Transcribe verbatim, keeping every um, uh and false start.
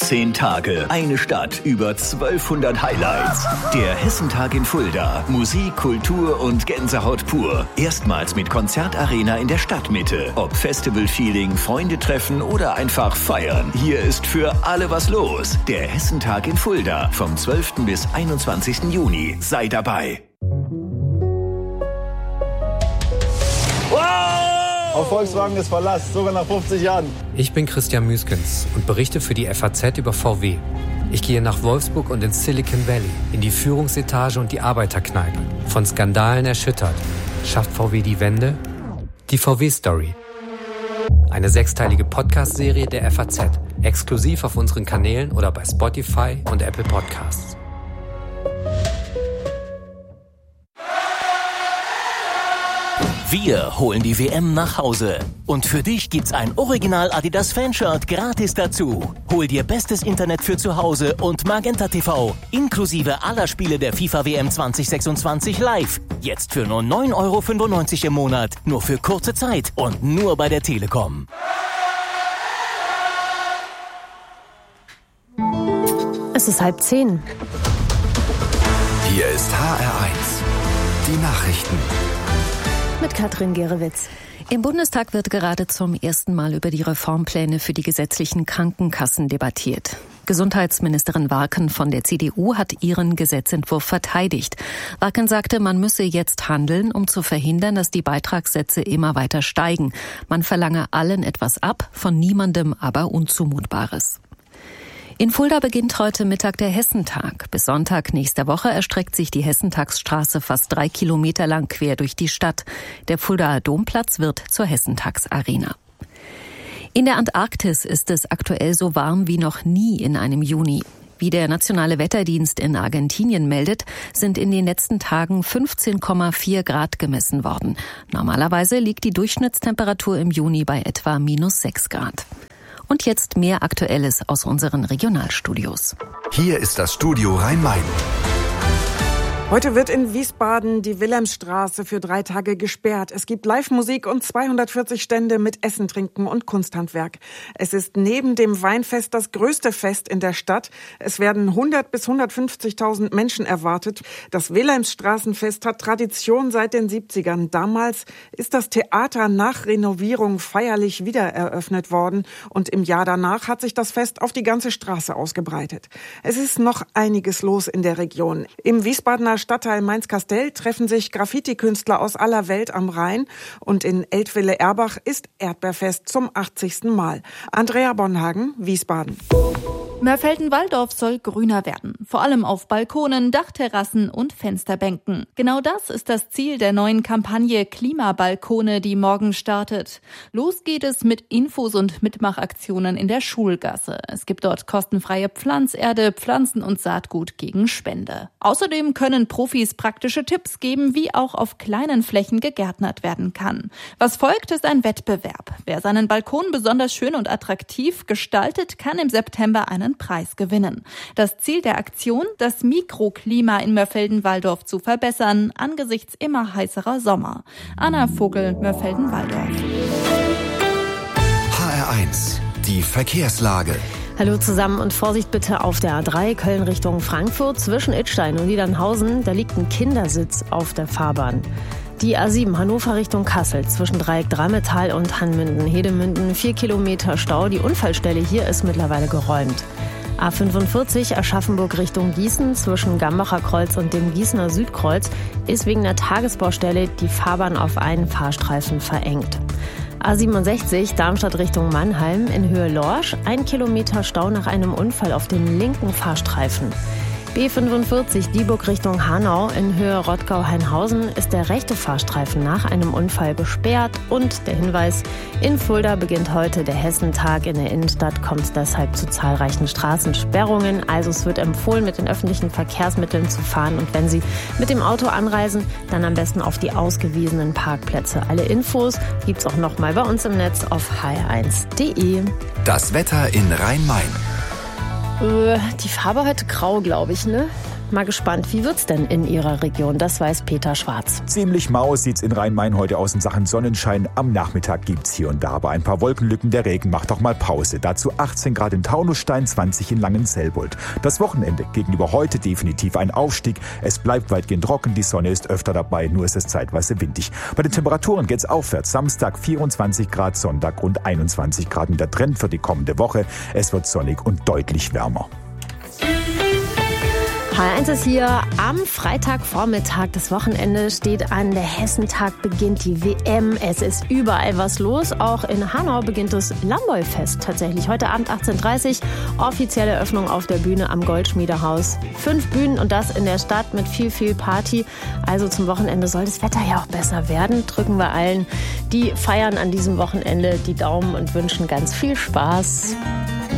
Zehn Tage, eine Stadt, über zwölfhundert Highlights. Der Hessentag in Fulda. Musik, Kultur und Gänsehaut pur. Erstmals mit Konzertarena in der Stadtmitte. Ob Festival-Feeling, Freunde treffen oder einfach feiern. Hier ist für alle was los. Der Hessentag in Fulda. Vom zwölften bis einundzwanzigsten Juni. Sei dabei. Auf Volkswagen ist Verlass, sogar nach fünfzig Jahren. Ich bin Christian Müskens und berichte für die F A Z über V W. Ich gehe nach Wolfsburg und ins Silicon Valley, in die Führungsetage und die Arbeiterkneipe. Von Skandalen erschüttert. Schafft V W die Wende? Die V W-Story. Eine sechsteilige Podcast-Serie der F A Z. Exklusiv auf unseren Kanälen oder bei Spotify und Apple Podcasts. Wir holen die W M nach Hause. Und für dich gibt's ein Original Adidas Fanshirt gratis dazu. Hol dir bestes Internet für zu Hause und Magenta T V. Inklusive aller Spiele der FIFA W M zwanzig sechsundzwanzig live. Jetzt für nur neun Euro fünfundneunzig im Monat. Nur für kurze Zeit und nur bei der Telekom. Es ist halb zehn. Hier ist H R eins. Die Nachrichten. Mit Katrin Gerewitz. Im Bundestag wird gerade zum ersten Mal über die Reformpläne für die gesetzlichen Krankenkassen debattiert. Gesundheitsministerin Warken von der C D U hat ihren Gesetzentwurf verteidigt. Warken sagte, man müsse jetzt handeln, um zu verhindern, dass die Beitragssätze immer weiter steigen. Man verlange allen etwas ab, von niemandem aber Unzumutbares. In Fulda beginnt heute Mittag der Hessentag. Bis Sonntag nächster Woche erstreckt sich die Hessentagsstraße fast drei Kilometer lang quer durch die Stadt. Der Fuldaer Domplatz wird zur Hessentagsarena. In der Antarktis ist es aktuell so warm wie noch nie in einem Juni. Wie der Nationale Wetterdienst in Argentinien meldet, sind in den letzten Tagen fünfzehn Komma vier Grad gemessen worden. Normalerweise liegt die Durchschnittstemperatur im Juni bei etwa minus sechs Grad. Und jetzt mehr Aktuelles aus unseren Regionalstudios. Hier ist das Studio Rhein-Main. Heute wird in Wiesbaden die Wilhelmstraße für drei Tage gesperrt. Es gibt Live-Musik und zweihundertvierzig Stände mit Essen, Trinken und Kunsthandwerk. Es ist neben dem Weinfest das größte Fest in der Stadt. Es werden hundert bis hundertfünfzigtausend Menschen erwartet. Das Wilhelmsstraßenfest hat Tradition seit den siebzigern. Damals ist das Theater nach Renovierung feierlich wieder eröffnet worden. Und im Jahr danach hat sich das Fest auf die ganze Straße ausgebreitet. Es ist noch einiges los in der Region. Im Wiesbadener Stadtteil Mainz-Kastell treffen sich Graffiti-Künstler aus aller Welt am Rhein und in Eltville-Erbach ist Erdbeerfest zum achtzigsten Mal. Andrea Bonhagen, Wiesbaden. Mörfelden-Walldorf soll grüner werden, vor allem auf Balkonen, Dachterrassen und Fensterbänken. Genau das ist das Ziel der neuen Kampagne Klimabalkone, die morgen startet. Los geht es mit Infos und Mitmachaktionen in der Schulgasse. Es gibt dort kostenfreie Pflanzerde, Pflanzen und Saatgut gegen Spende. Außerdem können Profis praktische Tipps geben, wie auch auf kleinen Flächen gegärtnert werden kann. Was folgt, ist ein Wettbewerb. Wer seinen Balkon besonders schön und attraktiv gestaltet, kann im September einen Preis gewinnen. Das Ziel der Aktion, das Mikroklima in Mörfelden-Walldorf zu verbessern, angesichts immer heißerer Sommer. Anna Vogel, Mörfelden-Walldorf. H R eins, die Verkehrslage. Hallo zusammen und Vorsicht bitte auf der A drei Köln Richtung Frankfurt zwischen Idstein und Niedernhausen. Da liegt ein Kindersitz auf der Fahrbahn. Die A sieben Hannover Richtung Kassel zwischen Dreieck Dreimetall und Hanmünden-Hedemünden. Vier Kilometer Stau. Die Unfallstelle hier ist mittlerweile geräumt. A fünfundvierzig Aschaffenburg Richtung Gießen zwischen Gambacher Kreuz und dem Gießener Südkreuz ist wegen der Tagesbaustelle die Fahrbahn auf einen Fahrstreifen verengt. A siebenundsechzig Darmstadt Richtung Mannheim in Höhe Lorsch. Ein Kilometer Stau nach einem Unfall auf dem linken Fahrstreifen. B fünfundvierzig Dieburg Richtung Hanau in Höhe Rottgau-Hainhausen ist der rechte Fahrstreifen nach einem Unfall gesperrt. Und der Hinweis, in Fulda beginnt heute der Hessentag. In der Innenstadt kommt es deshalb zu zahlreichen Straßensperrungen. Also es wird empfohlen, mit den öffentlichen Verkehrsmitteln zu fahren. Und wenn Sie mit dem Auto anreisen, dann am besten auf die ausgewiesenen Parkplätze. Alle Infos gibt's auch nochmal bei uns im Netz auf h r eins punkt d e. Das Wetter in Rhein-Main. Die Farbe heute grau, glaube ich, ne? Mal gespannt, wie wird's denn in Ihrer Region? Das weiß Peter Schwarz. Ziemlich mau sieht's in Rhein-Main heute aus in Sachen Sonnenschein. Am Nachmittag gibt's hier und da aber ein paar Wolkenlücken. Der Regen macht auch mal Pause. Dazu achtzehn Grad in Taunusstein, zwanzig in Langenselbold. Das Wochenende gegenüber heute definitiv ein Aufstieg. Es bleibt weitgehend trocken, die Sonne ist öfter dabei, nur ist es zeitweise windig. Bei den Temperaturen geht's aufwärts. Samstag vierundzwanzig Grad, Sonntag rund einundzwanzig Grad. Und der Trend für die kommende Woche, es wird sonnig und deutlich wärmer. H R eins ist hier am Freitagvormittag. Das Wochenende steht an. Der Hessentag beginnt, die W M. Es ist überall was los. Auch in Hanau beginnt das Lamboy-Fest tatsächlich. Heute Abend achtzehn Uhr dreißig. Offizielle Eröffnung auf der Bühne am Goldschmiedehaus. Fünf Bühnen und das in der Stadt mit viel, viel Party. Also zum Wochenende soll das Wetter ja auch besser werden. Drücken wir allen, die feiern an diesem Wochenende, die Daumen und wünschen ganz viel Spaß.